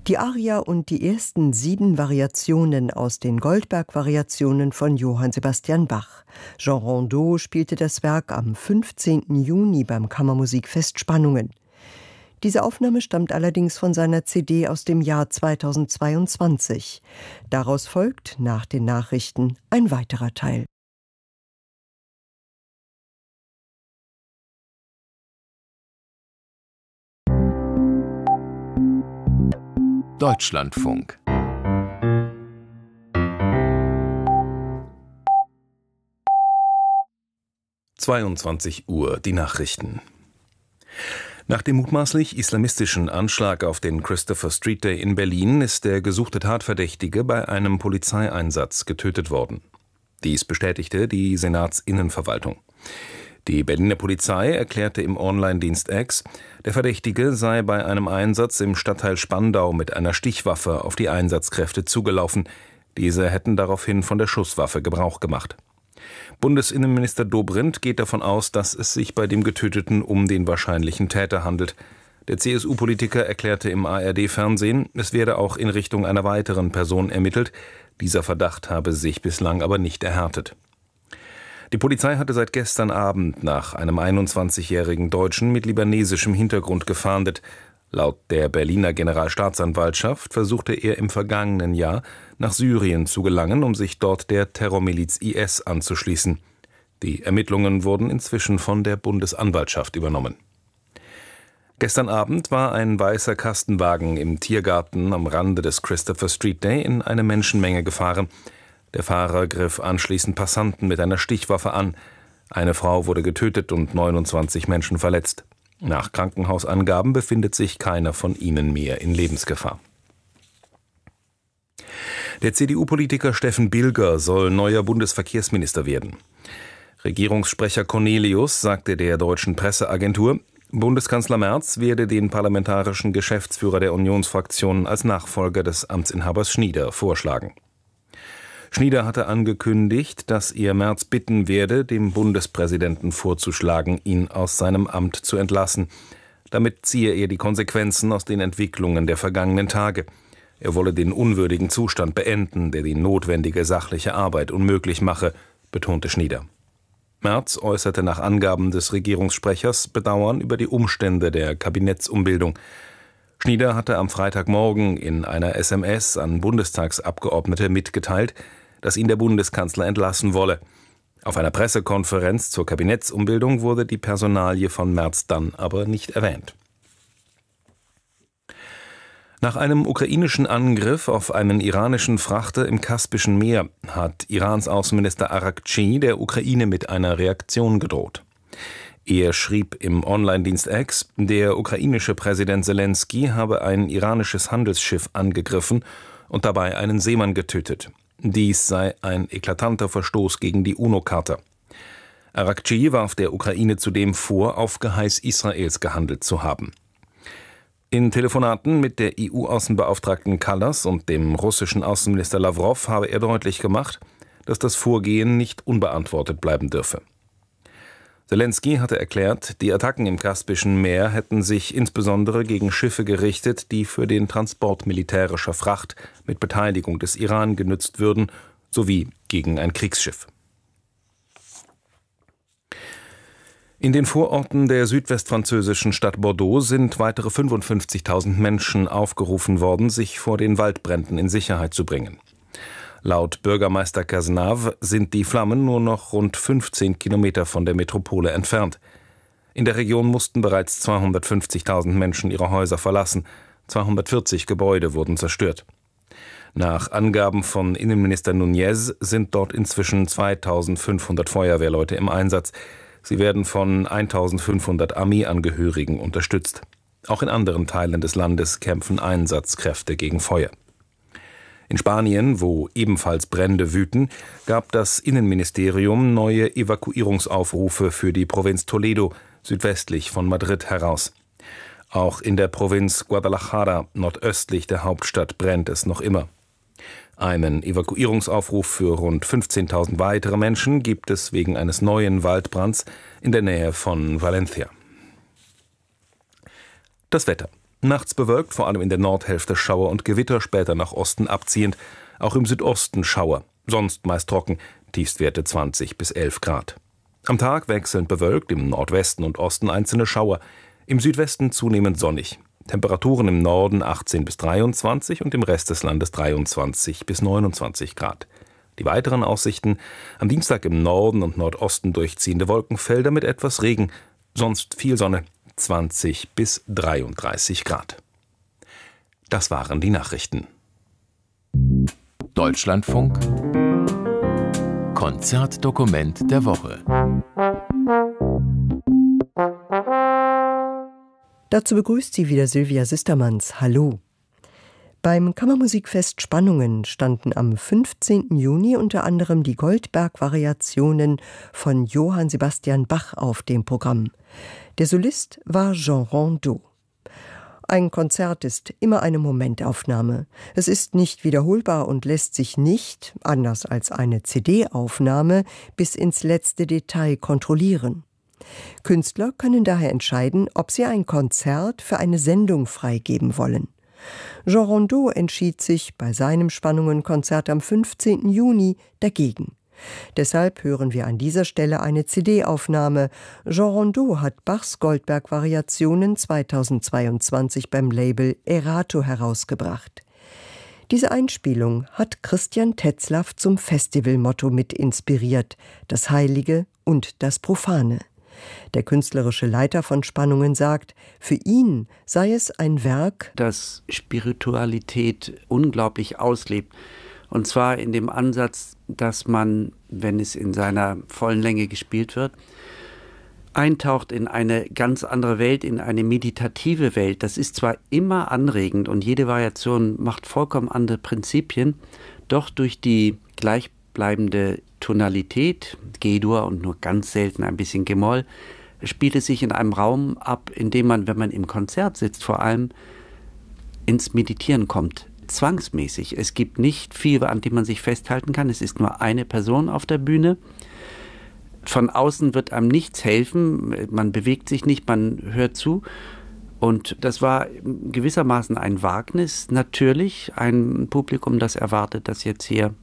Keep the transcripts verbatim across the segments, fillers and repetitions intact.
Die Aria und die ersten sieben Variationen aus den Goldberg-Variationen von Johann Sebastian Bach. Jean Rondeau spielte das Werk am fünfzehnten Juni beim Kammermusikfest Spannungen. Diese Aufnahme stammt allerdings von seiner C D aus dem Jahr zweitausendzweiundzwanzig. Daraus folgt nach den Nachrichten ein weiterer Teil. Deutschlandfunk. zweiundzwanzig Uhr, die Nachrichten. Nach dem mutmaßlich islamistischen Anschlag auf den Christopher Street Day in Berlin ist der gesuchte Tatverdächtige bei einem Polizeieinsatz getötet worden. Dies bestätigte die Senatsinnenverwaltung. Die Berliner Polizei erklärte im Online-Dienst X, der Verdächtige sei bei einem Einsatz im Stadtteil Spandau mit einer Stichwaffe auf die Einsatzkräfte zugelaufen. Diese hätten daraufhin von der Schusswaffe Gebrauch gemacht. Bundesinnenminister Dobrindt geht davon aus, dass es sich bei dem Getöteten um den wahrscheinlichen Täter handelt. Der C S U-Politiker erklärte im A R D-Fernsehen, es werde auch in Richtung einer weiteren Person ermittelt. Dieser Verdacht habe sich bislang aber nicht erhärtet. Die Polizei hatte seit gestern Abend nach einem einundzwanzigjährigen Deutschen mit libanesischem Hintergrund gefahndet. Laut der Berliner Generalstaatsanwaltschaft versuchte er im vergangenen Jahr nach Syrien zu gelangen, um sich dort der Terrormiliz I S anzuschließen. Die Ermittlungen wurden inzwischen von der Bundesanwaltschaft übernommen. Gestern Abend war ein weißer Kastenwagen im Tiergarten am Rande des Christopher Street Day in eine Menschenmenge gefahren. Der Fahrer griff anschließend Passanten mit einer Stichwaffe an. Eine Frau wurde getötet und neunundzwanzig Menschen verletzt. Nach Krankenhausangaben befindet sich keiner von ihnen mehr in Lebensgefahr. Der C D U-Politiker Steffen Bilger soll neuer Bundesverkehrsminister werden. Regierungssprecher Cornelius sagte der deutschen Presseagentur, Bundeskanzler Merz werde den parlamentarischen Geschäftsführer der Unionsfraktion als Nachfolger des Amtsinhabers Schnieder vorschlagen. Schnieder hatte angekündigt, dass er Merz bitten werde, dem Bundespräsidenten vorzuschlagen, ihn aus seinem Amt zu entlassen. Damit ziehe er die Konsequenzen aus den Entwicklungen der vergangenen Tage. Er wolle den unwürdigen Zustand beenden, der die notwendige sachliche Arbeit unmöglich mache, betonte Schnieder. Merz äußerte nach Angaben des Regierungssprechers Bedauern über die Umstände der Kabinettsumbildung. Schnieder hatte am Freitagmorgen in einer S M S an Bundestagsabgeordnete mitgeteilt, dass ihn der Bundeskanzler entlassen wolle. Auf einer Pressekonferenz zur Kabinettsumbildung wurde die Personalie von Merz dann aber nicht erwähnt. Nach einem ukrainischen Angriff auf einen iranischen Frachter im Kaspischen Meer hat Irans Außenminister Araghchi der Ukraine mit einer Reaktion gedroht. Er schrieb im Online-Dienst X, der ukrainische Präsident Selenskyj habe ein iranisches Handelsschiff angegriffen und dabei einen Seemann getötet. Dies sei ein eklatanter Verstoß gegen die UNO-Charta. Araghchi warf der Ukraine zudem vor, auf Geheiß Israels gehandelt zu haben. In Telefonaten mit der E U-Außenbeauftragten Kallas und dem russischen Außenminister Lawrow habe er deutlich gemacht, dass das Vorgehen nicht unbeantwortet bleiben dürfe. Selenskyj hatte erklärt, die Attacken im Kaspischen Meer hätten sich insbesondere gegen Schiffe gerichtet, die für den Transport militärischer Fracht mit Beteiligung des Iran genützt würden, sowie gegen ein Kriegsschiff. In den Vororten der südwestfranzösischen Stadt Bordeaux sind weitere fünfundfünfzigtausend Menschen aufgerufen worden, sich vor den Waldbränden in Sicherheit zu bringen. Laut Bürgermeister Cazenave sind die Flammen nur noch rund fünfzehn Kilometer von der Metropole entfernt. In der Region mussten bereits zweihundertfünfzigtausend Menschen ihre Häuser verlassen. zweihundertvierzig Gebäude wurden zerstört. Nach Angaben von Innenminister Núñez sind dort inzwischen zweitausendfünfhundert Feuerwehrleute im Einsatz. Sie werden von eintausendfünfhundert Armeeangehörigen unterstützt. Auch in anderen Teilen des Landes kämpfen Einsatzkräfte gegen Feuer. In Spanien, wo ebenfalls Brände wüten, gab das Innenministerium neue Evakuierungsaufrufe für die Provinz Toledo, südwestlich von Madrid, heraus. Auch in der Provinz Guadalajara, nordöstlich der Hauptstadt, brennt es noch immer. Einen Evakuierungsaufruf für rund fünfzehntausend weitere Menschen gibt es wegen eines neuen Waldbrands in der Nähe von Valencia. Das Wetter. Nachts bewölkt, vor allem in der Nordhälfte Schauer und Gewitter, später nach Osten abziehend. Auch im Südosten Schauer, sonst meist trocken, Tiefstwerte zwanzig bis elf Grad. Am Tag wechselnd bewölkt, im Nordwesten und Osten einzelne Schauer, im Südwesten zunehmend sonnig. Temperaturen im Norden achtzehn bis dreiundzwanzig und im Rest des Landes dreiundzwanzig bis neunundzwanzig Grad. Die weiteren Aussichten: am Dienstag im Norden und Nordosten durchziehende Wolkenfelder mit etwas Regen, sonst viel Sonne, zwanzig bis dreiunddreißig Grad. Das waren die Nachrichten. Deutschlandfunk Konzertdokument der Woche. Dazu begrüßt sie wieder Sylvia Sistermanns. Hallo. Beim Kammermusikfest Spannungen standen am fünfzehnten Juni unter anderem die Goldberg-Variationen von Johann Sebastian Bach auf dem Programm. Der Solist war Jean Rondeau. Ein Konzert ist immer eine Momentaufnahme. Es ist nicht wiederholbar und lässt sich nicht, anders als eine C D-Aufnahme, bis ins letzte Detail kontrollieren. Künstler können daher entscheiden, ob sie ein Konzert für eine Sendung freigeben wollen. Jean Rondeau entschied sich bei seinem Spannungen-Konzert am fünfzehnten Juni dagegen. Deshalb hören wir an dieser Stelle eine C D-Aufnahme. Jean Rondeau hat Bachs Goldberg-Variationen zweitausendzweiundzwanzig beim Label Erato herausgebracht. Diese Einspielung hat Christian Tetzlaff zum Festivalmotto mit inspiriert: das Heilige und das Profane. Der künstlerische Leiter von Spannungen sagt, für ihn sei es ein Werk, das Spiritualität unglaublich auslebt. Und zwar in dem Ansatz, dass man, wenn es in seiner vollen Länge gespielt wird, eintaucht in eine ganz andere Welt, in eine meditative Welt. Das ist zwar immer anregend und jede Variation macht vollkommen andere Prinzipien, doch durch die gleichbleibende Tonalität, G-Dur und nur ganz selten ein bisschen G-Moll, spielt es sich in einem Raum ab, in dem man, wenn man im Konzert sitzt, vor allem ins Meditieren kommt. Zwangsmäßig. Es gibt nicht viel, an dem man sich festhalten kann. Es ist nur eine Person auf der Bühne. Von außen wird einem nichts helfen. Man bewegt sich nicht, man hört zu. Und das war gewissermaßen ein Wagnis. Natürlich ein Publikum, das erwartet, dass jetzt hier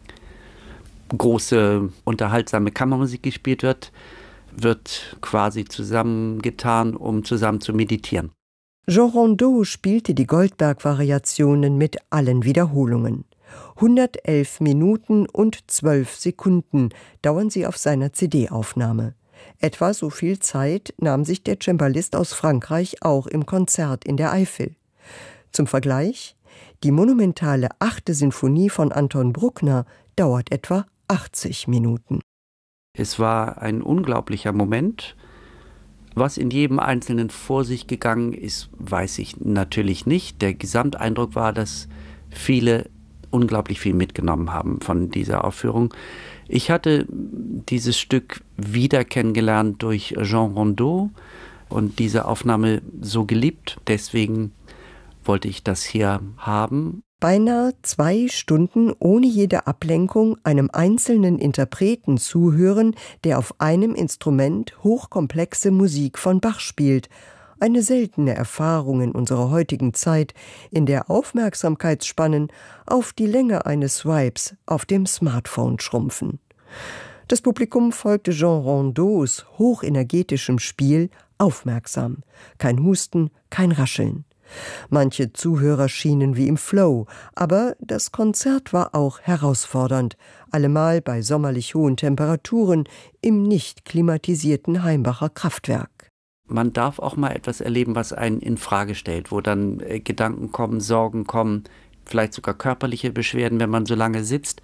große, unterhaltsame Kammermusik gespielt wird, wird quasi zusammengetan, um zusammen zu meditieren. Jean Rondeau spielte die Goldberg-Variationen mit allen Wiederholungen. hundertelf Minuten und zwölf Sekunden dauern sie auf seiner C D-Aufnahme. Etwa so viel Zeit nahm sich der Cembalist aus Frankreich auch im Konzert in der Eifel. Zum Vergleich: die monumentale achte Sinfonie von Anton Bruckner dauert etwa achtzig Minuten. Es war ein unglaublicher Moment. Was in jedem Einzelnen vor sich gegangen ist, weiß ich natürlich nicht. Der Gesamteindruck war, dass viele unglaublich viel mitgenommen haben von dieser Aufführung. Ich hatte dieses Stück wieder kennengelernt durch Jean Rondeau und diese Aufnahme so geliebt. Deswegen wollte ich das hier haben. Beinahe zwei Stunden ohne jede Ablenkung einem einzelnen Interpreten zuhören, der auf einem Instrument hochkomplexe Musik von Bach spielt. Eine seltene Erfahrung in unserer heutigen Zeit, in der Aufmerksamkeitsspannen auf die Länge eines Swipes auf dem Smartphone schrumpfen. Das Publikum folgte Jean Rondeaus hochenergetischem Spiel aufmerksam. Kein Husten, kein Rascheln. Manche Zuhörer schienen wie im Flow, aber das Konzert war auch herausfordernd, allemal bei sommerlich hohen Temperaturen im nicht klimatisierten Heimbacher Kraftwerk. Man darf auch mal etwas erleben, was einen in Frage stellt, wo dann äh, Gedanken kommen, Sorgen kommen, vielleicht sogar körperliche Beschwerden, wenn man so lange sitzt.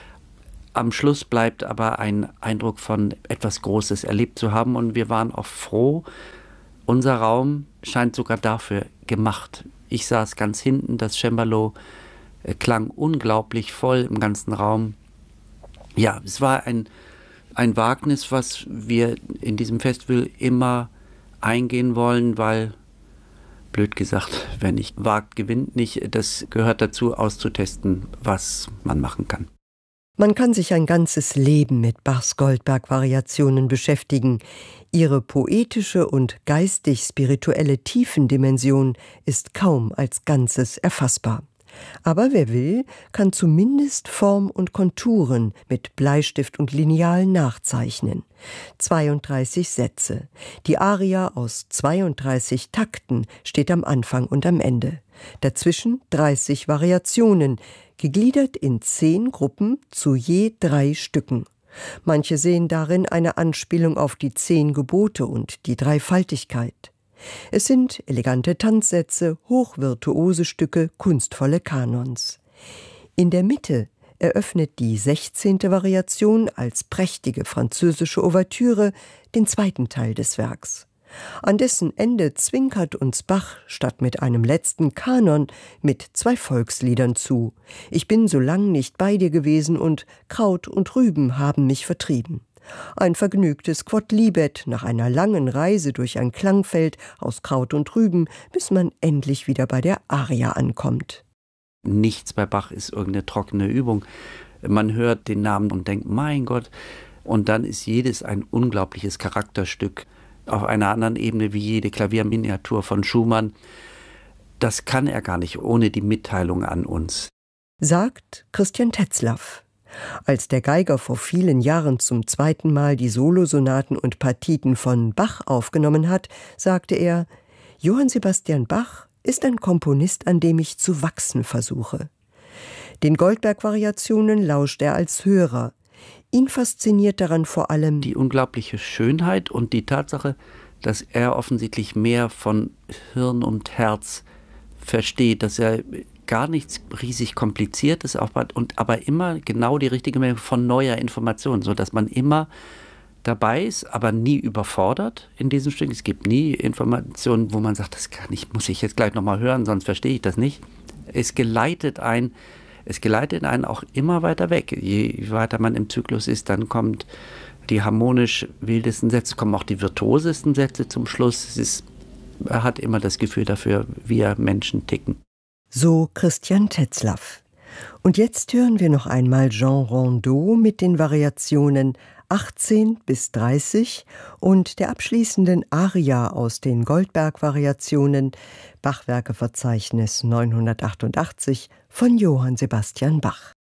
Am Schluss bleibt aber ein Eindruck von etwas Großes erlebt zu haben und wir waren auch froh. Unser Raum scheint sogar dafür gemacht. Ich saß ganz hinten, das Cembalo äh, klang unglaublich voll im ganzen Raum. Ja, es war ein, ein Wagnis, was wir in diesem Festival immer eingehen wollen, weil, blöd gesagt, wer nicht wagt, gewinnt nicht. Das gehört dazu, auszutesten, was man machen kann. Man kann sich ein ganzes Leben mit Bachs Goldberg-Variationen beschäftigen. Ihre poetische und geistig-spirituelle Tiefendimension ist kaum als Ganzes erfassbar. Aber wer will, kann zumindest Form und Konturen mit Bleistift und Lineal nachzeichnen. zweiunddreißig Sätze. Die Aria aus zweiunddreißig Takten steht am Anfang und am Ende. Dazwischen dreißig Variationen, gegliedert in zehn Gruppen zu je drei Stücken. Manche sehen darin eine Anspielung auf die zehn Gebote und die Dreifaltigkeit. Es sind elegante Tanzsätze, hochvirtuose Stücke, kunstvolle Kanons. In der Mitte eröffnet die sechzehnte Variation als prächtige französische Ouvertüre den zweiten Teil des Werks. An dessen Ende zwinkert uns Bach statt mit einem letzten Kanon mit zwei Volksliedern zu. Ich bin so lang nicht bei dir gewesen und Kraut und Rüben haben mich vertrieben. Ein vergnügtes Quodlibet nach einer langen Reise durch ein Klangfeld aus Kraut und Rüben, bis man endlich wieder bei der Aria ankommt. Nichts bei Bach ist irgendeine trockene Übung. Man hört den Namen und denkt, mein Gott, und dann ist jedes ein unglaubliches Charakterstück auf einer anderen Ebene wie jede Klavierminiatur von Schumann. Das kann er gar nicht ohne die Mitteilung an uns. Sagt Christian Tetzlaff. Als der Geiger vor vielen Jahren zum zweiten Mal die Solosonaten und Partiten von Bach aufgenommen hat, sagte er, Johann Sebastian Bach ist ein Komponist, an dem ich zu wachsen versuche. Den Goldberg-Variationen lauscht er als Hörer. Ihn fasziniert daran vor allem die unglaubliche Schönheit und die Tatsache, dass er offensichtlich mehr von Hirn und Herz versteht, dass er gar nichts riesig Kompliziertes aufbaut und aber immer genau die richtige Menge von neuer Information, sodass man immer dabei ist, aber nie überfordert in diesem Stück. Es gibt nie Informationen, wo man sagt, das kann ich, muss ich jetzt gleich nochmal hören, sonst verstehe ich das nicht. Es geleitet ein Es geleitet einen auch immer weiter weg. Je weiter man im Zyklus ist, dann kommt die harmonisch wildesten Sätze, kommen auch die virtuosesten Sätze zum Schluss. Es ist, er hat immer das Gefühl dafür, wie er Menschen ticken. So Christian Tetzlaff. Und jetzt hören wir noch einmal Jean Rondeau mit den Variationen achtzehn bis dreißig und der abschließenden Aria aus den Goldberg-Variationen, Bachwerkeverzeichnis neunhundertachtundachtzig von Johann Sebastian Bach.